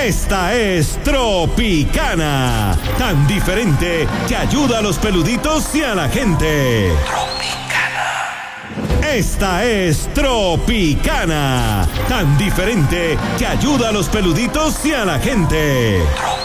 Esta es Tropicana, tan diferente que ayuda a los peluditos y a la gente. Tropicana. Esta es Tropicana, tan diferente que ayuda a los peluditos y a la gente.